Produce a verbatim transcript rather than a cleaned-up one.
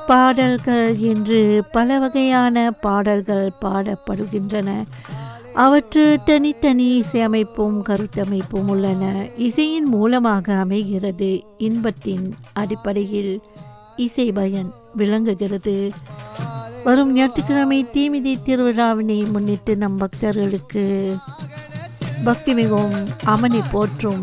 பாடல்கள் என்று பல வகையான பாடல்கள் பாடப்படுகின்றன. அவற்று தனித்தனி இசையமைப்பும் கருத்தமைப்பும் உள்ளன. இசையின் மூலமாக அமைகிறது. இன்பத்தின் அடிப்படையில் இசை பயன் விளங்குகிறது. வரும் ஞாயிற்றுக்கிழமை தீமிதி திருவிழாவினை முன்னிட்டு நம் பக்தர்களுக்கு பக்தி மிகவும் அமனை போற்றும்